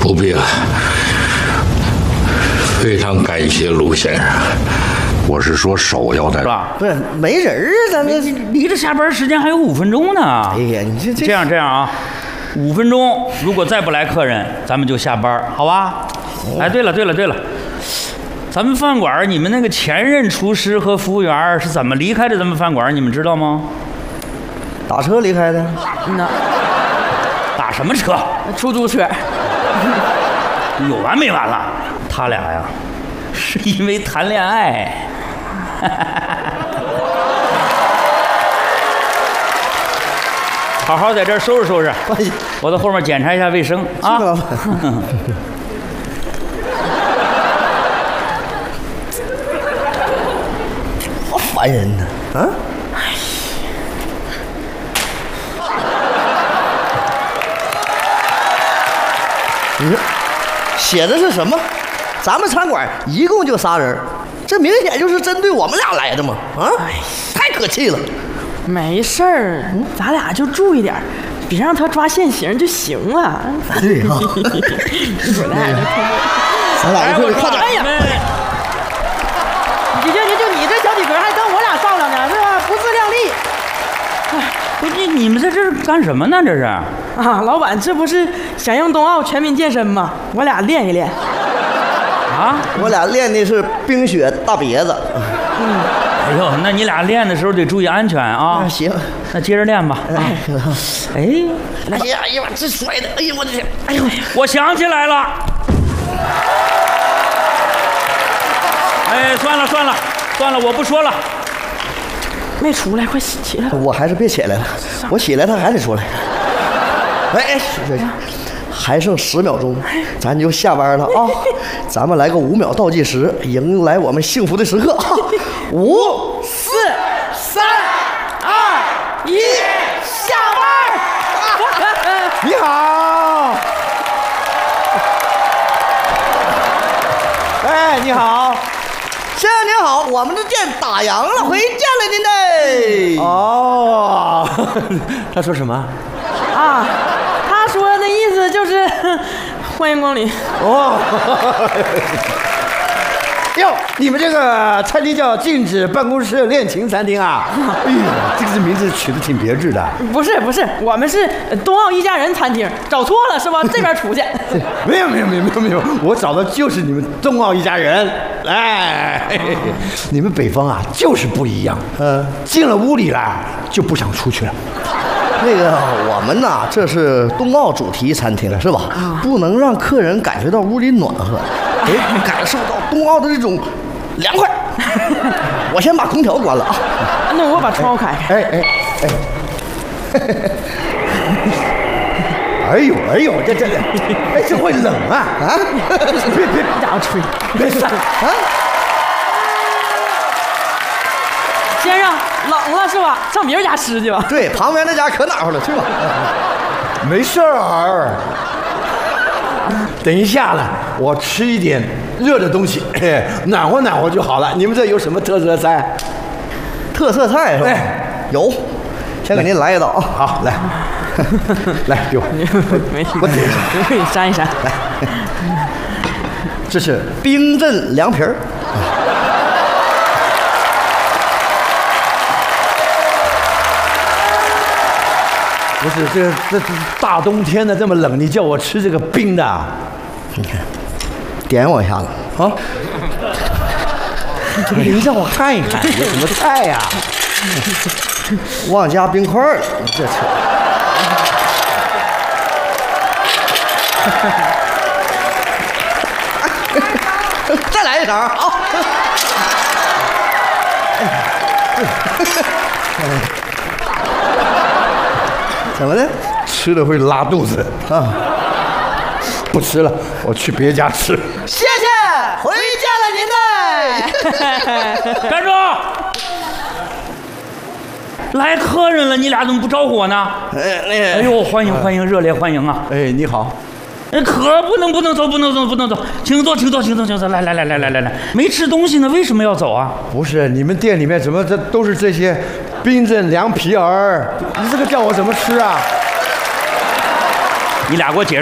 不必了，非常感谢卢先生。我是说手要在是吧？ 不是没人啊，咱们离着下班时间还有5分钟呢。 哎呀，你这这样啊，5分钟，如果再不来客人，咱们就下班，好吧？哎，对了，咱们饭馆你们那个前任厨师和服务员是怎么离开的咱们饭馆？你们知道吗？ 打车离开的。 那打什么车？ 出租车。 有完没完了？他俩呀，是因为谈恋爱。好好在这儿收拾收拾，我到后面检查一下卫生啊。 是老板。好烦人呢！啊！你说写的是什么？咱们餐馆一共就仨人，这明显就是针对我们俩来的嘛！啊，太可气了！ 没事儿，咱俩就注意点，别让他抓现行就行了。 对哈，咱俩一块儿快点！ 哎呀，你这小体格还跟我俩照亮呢，是吧？不自量力。 不是你们在这儿干什么呢？这是啊，老板，这不是响应冬奥全民健身吗？我俩练一练。 啊？ 我俩练的是冰雪大别子。 哎呦，那你俩练的时候得注意安全啊。 行， 那接着练吧。哎， 哎呀，哎呀，这摔的，哎呀，我的天，哎呦， 我想起来了。哎，算了，我不说了。 没出来，快起来！ 我还是别起来了，我起来他还得出来。哎，还剩10秒钟，咱就下班了啊！咱们来个5秒倒计时，迎来我们幸福的时刻。5、4、3、2、1，下班！你好，哎，你好。先生您好，我们的店打烊了，回见了您嘞。 哦，他说什么？ 啊，他说的意思就是欢迎光临。 哦，哟，你们这个餐厅叫禁止办公室恋情餐厅啊？哎呦，这个名字取得挺别致的。 不是，我们是冬奥一家人餐厅，找错了是吧？这边出去。 没有，我找的就是你们冬奥一家人。哎，你们北方啊，就是不一样。进了屋里来就不想出去了。 那个我们呐，这是冬奥主题餐厅，是吧？不能让客人感觉到屋里暖和，得感受到冬奥的这种凉快。我先把空调关了啊。 那我把窗户开开。 哎呦，这会冷啊！别家伙吹， 别散啊！ 先生，冷了是吧？上别人家吃去吧。 对，旁边那家可暖和了，去吧。 没事儿。等一下了，我吃一点热的东西，暖和就好了。你们这有什么特色菜？ 特色菜是吧？有，先给您来一道啊。 好，来，给我， 我点上，给你扇一扇。 来，这是冰镇凉皮儿。 不是这大冬天的这么冷，你叫我吃这个冰的？ 你看，点我一下子啊！ 你让我看一看有什么菜呀？ 忘加冰块了，你这扯！再来一勺，好。怎么的？ 吃了会拉肚子啊！ 不吃了，我去别家吃。 谢谢，回见了您嘞！ 站住！来客人了，你俩怎么不招呼我呢？哎呦，欢迎，热烈欢迎啊！ 哎，你好。 可不能走，请坐，来，没吃东西呢，为什么要走啊？ 不是，你们店里面怎么这都是这些冰镇凉皮儿？你这个叫我怎么吃啊？ 你俩给我解释。